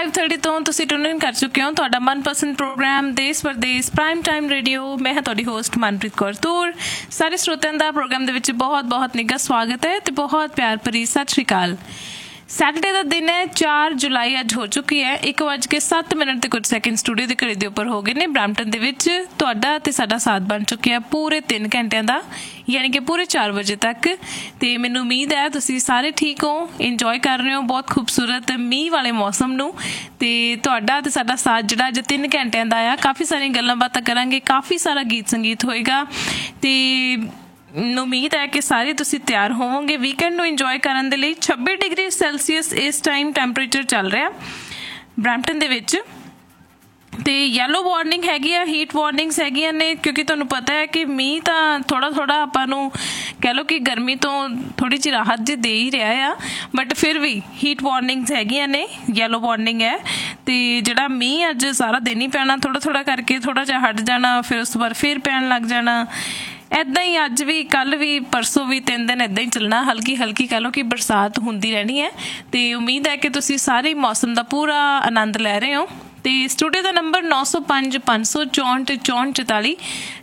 5:30 ਤੋਂ ਤੁਸੀਂ ਟਿਊਨ ਇਨ ਕਰ ਚੁੱਕੇ ਹੋ ਤੁਹਾਡਾ ਮਨਪਸੰਦ ਪ੍ਰੋਗਰਾਮ ਦੇਸ਼ ਪਰਦੇਸ ਪ੍ਰਾਈਮ ਟਾਈਮ ਰੇਡੀਓ। ਮੈਂ ਹਾਂ ਤੁਹਾਡੀ ਹੋਸਟ ਮਨਪ੍ਰੀਤ ਕੌਰ ਤੂਰ। ਸਾਰੇ ਸਰੋਤਿਆਂ ਦਾ ਪ੍ਰੋਗਰਾਮ ਦੇ ਵਿੱਚ ਬਹੁਤ ਬਹੁਤ ਨਿੱਘਾ ਸਵਾਗਤ ਹੈ ਤੇ ਬਹੁਤ ਪਿਆਰ ਭਰੀ ਸਤਿ ਸ਼੍ਰੀ ਅਕਾਲ। ਸੈਟਰਡੇ ਦਾ ਦਿਨ ਹੈ, 4 ਜੁਲਾਈ ਅੱਜ ਹੋ ਚੁੱਕੀ ਹੈ। 1:07 ਤੇ ਕੁਝ ਸੈਕਿੰਡ ਸਟੂਡੀਓ ਦੇ ਘੜੀ ਦੇ ਉੱਪਰ ਹੋ ਗਏ ਨੇ। ਬਰੈਂਪਟਨ ਦੇ ਵਿੱਚ ਤੁਹਾਡਾ ਤੇ ਸਾਡਾ ਸਾਥ ਬਣ ਚੁੱਕਿਆ ਪੂਰੇ 3 ਘੰਟਿਆਂ ਦਾ, ਯਾਨੀ ਕਿ ਪੂਰੇ 4 ਵਜੇ ਤੱਕ। ਤੇ ਮੈਨੂੰ ਉਮੀਦ ਹੈ ਤੁਸੀਂ ਸਾਰੇ ਠੀਕ ਹੋ, ਇੰਜੋਏ ਕਰ ਰਹੇ ਹੋ ਬਹੁਤ ਖੂਬਸੂਰਤ ਮੀਂਹ ਵਾਲੇ ਮੌਸਮ ਨੂੰ। ਤੇ ਤੁਹਾਡਾ ਤੇ ਸਾਡਾ ਸਾਥ ਜਿਹੜਾ ਅੱਜ 3 ਘੰਟਿਆਂ ਦਾ ਆ, ਕਾਫੀ ਸਾਰੀਆਂ ਗੱਲਾਂ ਬਾਤਾਂ ਕਰਾਂਗੇ, ਕਾਫੀ ਸਾਰਾ ਗੀਤ ਸੰਗੀਤ ਹੋਏਗਾ ਤੇ ਉਮੀਦ ਹੈ ਕਿ ਸਾਰੇ ਤੁਸੀਂ ਤਿਆਰ ਹੋਵੋਗੇ ਵੀਕਐਂਡ ਨੂੰ ਇੰਜੋਏ ਕਰਨ ਦੇ ਲਈ। 26 ਡਿਗਰੀ ਸੈਲਸੀਅਸ ਇਸ ਟਾਈਮ ਟੈਂਪਰੇਚਰ ਚੱਲ ਰਿਹਾ ਬਰੈਂਪਟਨ ਦੇ ਵਿੱਚ। ਤੇ ਯੈਲੋ ਵਾਰਨਿੰਗ ਹੈਗੀ ਆ, ਹੀਟ ਵਾਰਨਿੰਗਸ ਹੈਗੀਆਂ ਨੇ, ਕਿਉਂਕਿ ਤੁਹਾਨੂੰ ਪਤਾ ਹੈ ਕਿ ਮੀਂਹ ਤਾਂ ਥੋੜਾ ਆਪਾਂ ਨੂੰ ਕਹਿ ਲਓ ਕਿ ਗਰਮੀ ਤੋਂ ਥੋੜੀ ਜਿਹੀ ਰਾਹਤ ਜੀ ਦੇ ਹੀ ਰਿਹਾ ਆ, ਬਟ ਫਿਰ ਵੀ ਹੀਟ ਵਾਰਨਿੰਗਸ ਹੈਗੀਆਂ ਨੇ, ਯੈਲੋ ਵਾਰਨਿੰਗ ਹੈ। ਤੇ ਜਿਹੜਾ ਮੀਂਹ ਅੱਜ ਸਾਰਾ ਦਿਨ ਹੀ ਪੈਣਾ, ਥੋੜਾ ਕਰਕੇ ਥੋੜਾ ਜਿਹਾ ਹਟ ਜਾਣਾ, ਫਿਰ ਉਸ ਤੋਂ ਬਾਅਦ ਫਿਰ ਪੈਣ ਲੱਗ ਜਾਣਾ। ਇੱਦਾਂ ਹੀ ਅੱਜ ਵੀ, ਕੱਲ ਵੀ, ਪਰਸੋਂ ਵੀ, 3 ਦਿਨ ਇੱਦਾਂ ਹੀ ਚੱਲਣਾ। ਹਲਕੀ ਕਹਿ ਲਓ ਕਿ ਬਰਸਾਤ ਹੁੰਦੀ ਰਹਿਣੀ ਹੈ। ਤੇ ਉਮੀਦ ਹੈ ਕਿ ਤੁਸੀਂ ਸਾਰੇ ਮੌਸਮ ਦਾ ਪੂਰਾ ਆਨੰਦ ਲੈ ਰਹੇ ਹੋ। ਤੇ ਸਟੂਡੀਓ ਦਾ ਨੰਬਰ 9055646444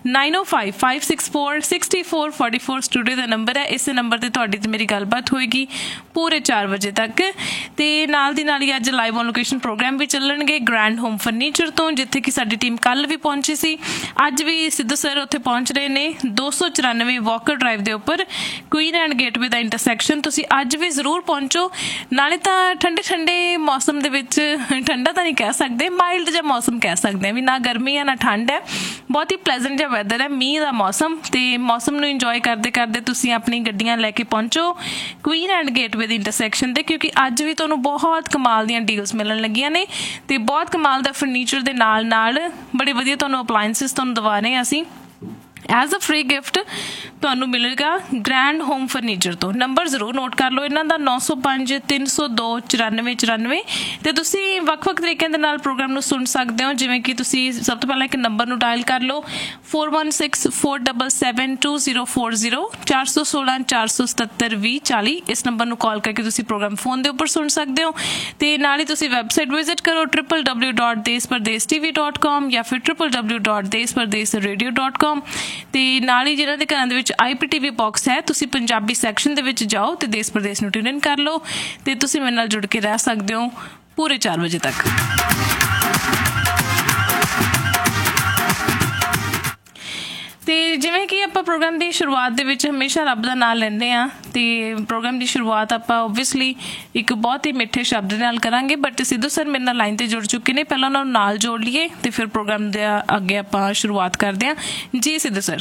9055646444 ਸਟੂਡੀਓ ਦਾ ਨੰਬਰ ਹੈ। ਇਸੇ ਨੰਬਰ ਤੇ ਤੁਹਾਡੀ ਤੇ ਮੇਰੀ ਗੱਲਬਾਤ ਹੋਏਗੀ ਪੂਰੇ 4 ਵਜੇ ਤੱਕ। ਤੇ ਨਾਲ ਦੀ ਨਾਲ ਹੀ ਅੱਜ ਲਾਈਵ ਔਨ ਲੋਕੇਸ਼ਨ ਪ੍ਰੋਗਰਾਮ ਵੀ ਚੱਲਣਗੇ ਗ੍ਰੈਂਡ ਹੋਮ ਫਰਨੀਚਰ ਤੋਂ, ਜਿੱਥੇ ਕਿ ਸਾਡੀ ਟੀਮ ਕੱਲ ਵੀ ਪਹੁੰਚੀ ਸੀ। ਅੱਜ ਵੀ ਸਿੱਧੂ ਸਰ ਉੱਥੇ ਪਹੁੰਚ ਰਹੇ ਨੇ 294 ਵਾਕਰ ਡਰਾਈਵ ਦੇ ਉੱਪਰ, Queen and gateway the intersection. ਤੁਸੀਂ ਅੱਜ ਵੀ ਜ਼ਰੂਰ ਪਹੁੰਚੋ। ਨਾਲੇ ਤਾਂ ਠੰਡੇ ਮੌਸਮ ਦੇ ਵਿੱਚ, ਠੰਡਾ ਤਾਂ ਨਹੀਂ ਕਹਿ ਸਕਦੇ, ਮਾਈਲਡ ਜਿਹਾ ਮੌਸਮ ਕਹਿ ਸਕਦੇ ਹਾਂ, ਵੀ ਨਾ ਗਰਮੀ ਹੈ ਨਾ ਠੰਡ ਹੈ, ਬਹੁਤ ਹੀ ਪਲੇਜ਼ੈਂਟ ਜਿਹਾ ਵੈਦਰ ਹੈ, ਮੀਂਹ ਦਾ ਮੌਸਮ। ਤੇ ਮੌਸਮ ਨੂੰ ਇੰਜੋਏ ਕਰਦੇ ਤੁਸੀਂ ਆਪਣੀ ਗੱਡੀਆਂ ਲੈ ਕੇ ਪਹੁੰਚੋ ਕੁਈਨ ਐਂਡ ਗੇਟਵੇ ਦੇ ਇੰਟਰਸੈਕਸ਼ਨ ਤੇ, ਕਿਉਂਕਿ ਅੱਜ ਵੀ ਤੁਹਾਨੂੰ ਬਹੁਤ ਕਮਾਲ ਦੀਆਂ ਡੀਲਸ ਮਿਲਣ ਲੱਗੀਆਂ ਨੇ ਤੇ ਬਹੁਤ ਕਮਾਲ ਦਾ ਫਰਨੀਚਰ ਦੇ ਨਾਲ ਬੜੇ ਵਧੀਆ ਤੁਹਾਨੂੰ ਅਪਲਾਇੰਸਿਸ ਤੁਹਾਨੂੰ ਦਵਾ ਰਹੇ ਹਾਂ ਅਸੀਂ ਐਜ਼ ਅ ਫ੍ਰੀ ਗਿਫਟ। ਤੁਹਾਨੂੰ ਮਿਲੇਗਾ ਗ੍ਰੈਂਡ ਹੋਮ ਫਰਨੀਚਰ ਤੋਂ। ਨੰਬਰ ਜ਼ਰੂਰ ਨੋਟ ਕਰ ਲਓ ਇਹਨਾਂ ਦਾ 9053029494। ਤੇ ਤੁਸੀਂ ਵੱਖ ਤਰੀਕਿਆਂ ਦੇ ਨਾਲ ਪ੍ਰੋਗਰਾਮ ਨੂੰ ਸੁਣ ਸਕਦੇ ਹੋ, ਜਿਵੇਂ ਕਿ ਤੁਸੀਂ ਸਭ ਤੋਂ ਪਹਿਲਾਂ ਇੱਕ ਨੰਬਰ ਨੂੰ ਡਾਇਲ ਕਰ ਲਓ 4164772040 416472040। ਇਸ ਨੰਬਰ ਨੂੰ ਕਾਲ ਕਰਕੇ ਤੁਸੀਂ ਪ੍ਰੋਗਰਾਮ ਫੋਨ ਦੇ ਉੱਪਰ ਸੁਣ ਸਕਦੇ ਹੋ। ਤੇ ਨਾਲ ਹੀ ਤੁਸੀਂ ਵੈਬਸਾਈਟ ਵਿਜ਼ਿਟ ਕਰੋ www.deshpardesTV.com ਜਾਂ ਫਿਰ www.deshpardesradio.com। ਤੇ ਨਾਲ ਹੀ ਜਿਹਨਾਂ ਦੇ ਘਰਾਂ ਦੇ ਵਿੱਚ IPTV ਬਾਕਸ ਹੈ, ਤੁਸੀਂ ਪੰਜਾਬੀ ਸੈਕਸ਼ਨ ਦੇ ਵਿੱਚ ਜਾਓ ਤੇ ਦੇਸ਼ ਪ੍ਰਦੇਸ਼ ਨੂੰ ਟਿਊਨ ਇਨ ਕਰ ਲਓ ਤੇ ਤੁਸੀਂ ਮੇਰੇ ਨਾਲ ਜੁੜ ਕੇ ਰਹਿ ਸਕਦੇ ਹੋ ਪੂਰੇ 4 ਵਜੇ ਤੱਕ। ਤੇ ਜਿਵੇਂ ਕਿ ਆਪਾਂ ਪ੍ਰੋਗਰਾਮ ਦੀ ਸ਼ੁਰੂਆਤ ਦੇ ਵਿੱਚ ਹਮੇਸ਼ਾ ਰੱਬ ਦਾ ਨਾਮ ਲੈਂਦੇ ਹਾਂ, ਤੇ ਪ੍ਰੋਗਰਾਮ ਦੀ ਸ਼ੁਰੂਆਤ ਆਪਾਂ ਓਬਵੀਅਸਲੀ ਇੱਕ ਬਹੁਤ ਹੀ ਮਿੱਠੇ ਸ਼ਬਦ ਨਾਲ ਕਰਾਂਗੇ। ਬਟ ਸਿੱਧੂ ਸਰ ਮੇਰੇ ਨਾਲ ਲਾਈਨ ਤੇ ਜੁੜ ਚੁੱਕੇ ਨੇ, ਪਹਿਲਾਂ ਉਹਨਾਂ ਨੂੰ ਨਾਲ ਜੋੜ ਲਈਏ ਤੇ ਫਿਰ ਪ੍ਰੋਗਰਾਮ ਦੇ ਅੱਗੇ ਆਪਾਂ ਸ਼ੁਰੂਆਤ ਕਰਦੇ ਹਾਂ। ਜੀ ਸਿੱਧੂ ਸਰ।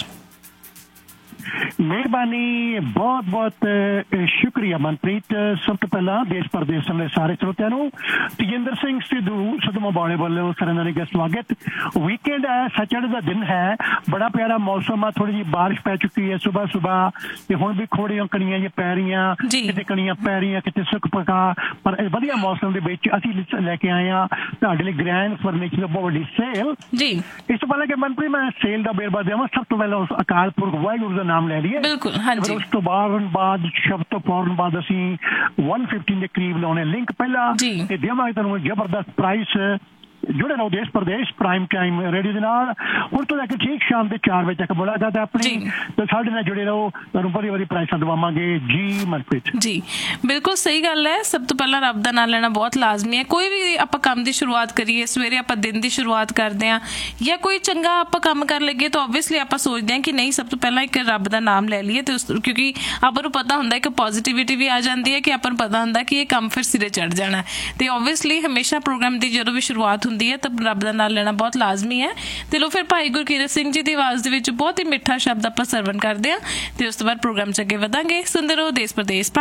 ਮਿਹਰਬਾਨੀ, ਬਹੁਤ ਸ਼ੁਕਰੀਆ ਮਨਪ੍ਰੀਤ। ਸਭ ਤੋਂ ਪਹਿਲਾਂ ਦੇਸ਼ ਪ੍ਰਦੇਸ਼ ਦੇ ਸਾਰੇ ਸਰੋਤਿਆਂ ਨੂੰ ਤੇਜਿੰਦਰ ਸਿੰਘ ਸਿੱਧੂ ਮੋਬਾਲੇ ਵੱਲੋਂ ਸਾਰਿਆਂ ਦਾ ਸਵਾਗਤ। ਵੀਕਐਂਡ ਹੈ, ਸੈਟਰਡੇ ਦਾ ਦਿਨ ਹੈ, ਬੜਾ ਪਿਆਰਾ ਮੌਸਮ ਆ, ਥੋੜੀ ਜਿਹੀ ਬਾਰਿਸ਼ ਪੈ ਚੁੱਕੀ ਹੈ ਸੁਬਾਹ ਤੇ ਹੁਣ ਵੀ ਥੋੜੀਆਂ ਕਣੀਆਂ ਜਿਹੀਆਂ ਪੈ ਰਹੀਆਂ, ਕਿਤੇ ਕਣੀਆਂ ਪੈ ਰਹੀਆਂ, ਕਿਤੇ ਸੁੱਕ ਪਕਾ। ਪਰ ਵਧੀਆ ਮੌਸਮ ਦੇ ਵਿੱਚ ਅਸੀਂ ਲੈ ਕੇ ਆਏ ਹਾਂ ਤੁਹਾਡੇ ਲਈ ਗ੍ਰੈਂਡ ਫਰਨੀਚਰ ਬਹੁਤ ਵੱਡੀ ਸੇਲ। ਜੀ ਇਸ ਤੋਂ ਪਹਿਲਾਂ ਕਿ ਮਨਪ੍ਰੀਤ ਮੈਂ ਸੇਲ ਦਾ ਵੇਰਵਾ ਦੇਵਾਂ, ਸਭ ਤੋਂ ਪਹਿਲਾਂ ਉਸ ਅਕਾਲ ਪੁਰਖ ਵਾਹਿਗੁਰੂ ਦਾ ਨਾਮ ਲੈ ਲਈਏ। ਬਿਲਕੁਲ, ਹਾਂਜੀ। ਉਸ ਤੋਂ ਬਾਅਦ ਸ਼ਬਦ ਤੋਂ ਫੌਰਨ ਬਾਅਦ ਅਸੀਂ 115 ਦੇ ਕਰੀਬ ਲਾਉਣੇ ਲਿੰਕ ਪਹਿਲਾਂ ਤੇ ਦੇਵਾਂਗੇ ਤੁਹਾਨੂੰ ਜ਼ਬਰਦਸਤ ਪ੍ਰਾਈਸ। ਜੁੜੇ ਰਹੋ ਦੇਸ਼ ਪ੍ਰਦੇਸ਼ ਪ੍ਰਾਈਮ ਟਾਈਮ ਰੇਡੀਓ ਦੇ ਨਾਲ। ਹੁਣ ਤੋਂ ਲੈ ਕੇ ਠੀਕ ਸ਼ਾਮ ਦੇ 4 ਵਜੇ ਤੱਕ ਮੁਲਾਕਾਤ ਹੈ ਆਪਣੀ, ਤੇ ਸਾਡੇ ਨਾਲ ਜੁੜੇ ਰਹੋ, ਤੁਹਾਨੂੰ ਵਧੀਆ ਪ੍ਰਾਈਸਾਂ ਦਵਾਵਾਂਗੇ। ਜੀ ਮਨਪ੍ਰੀਤ ਜੀ, ਬਿਲਕੁਲ ਸਹੀ ਗੱਲ ਹੈ। ਸਭ ਤੋਂ ਪਹਿਲਾਂ ਰੱਬ ਦਾ ਨਾਮ ਲੈਣਾ ਬਹੁਤ ਲਾਜ਼ਮੀ ਹੈ। ਕੋਈ ਵੀ ਆਪਾਂ ਕੰਮ ਦੀ ਸ਼ੁਰੂਆਤ ਕਰੀਏ, ਸਵੇਰੇ ਆਪਾਂ ਦਿਨ ਦੀ ਸ਼ੁਰੂਆਤ ਕਰਦੇ ਹਾਂ ਜਾਂ ਕੋਈ ਚੰਗਾ ਆਪਾਂ ਕੰਮ ਕਰ ਲੱਗੇ, ਤਾਂ ਓਬਵੀਅਸਲੀ ਆਪਾਂ ਸੋਚਦੇ ਹਾਂ ਕਿ ਨਹੀਂ, ਸਭ ਤੋਂ ਪਹਿਲਾਂ ਇੱਕ ਰੱਬ ਦਾ ਨਾਮ ਲੈ ਲਈਏ। ਤੇ ਕਿਉਂਕਿ ਆਪਾਂ ਨੂੰ ਪਤਾ ਹੁੰਦਾ ਕਿ ਪੋਜ਼ੀਟਿਵਿਟੀ ਵੀ ਆ ਜਾਂਦੀ ਹੈ, ਕਿ ਆਪਾਂ ਨੂੰ ਪਤਾ ਹੁੰਦਾ ਕਿ ਇਹ ਕੰਮ ਫਿਰ ਸਿਰੇ ਚੜ ਜਾਣਾ। ਤੇ ਓਬਵੀਅਸਲੀ ਹਮੇਸ਼ਾ ਪ੍ਰੋਗਰਾਮ ਦੀ ਜਦੋਂ ਵੀ ਸ਼ੁਰੂਆਤ ਹੁੰਦੀ ਹੈ ਤਾਂ ਰੱਬ ਦਾ ਨਾਮ ਲੈਣਾ ਬਹੁਤ ਲਾਜ਼ਮੀ ਹੈ। ਤੇ ਲੋ ਫਿਰ ਭਾਈ ਗੁਰਕੀਰਤ ਸਿੰਘ ਜੀ ਦੀ ਆਵਾਜ਼ ਦੇ ਵਿੱਚ ਬਹੁਤ ਹੀ ਮਿੱਠਾ ਸ਼ਬਦ ਆਪਾਂ ਸਰਵਣ ਕਰਦੇ ਹਾਂ ਤੇ ਉਸ ਤੋਂ ਬਾਅਦ ਪ੍ਰੋਗਰਾਮ 'ਚ ਅੱਗੇ ਵਧਾਂਗੇ। ਸੁਣਦੇ ਰਹੋ ਦੇਸ਼ ਪ੍ਰਦੇਸ਼।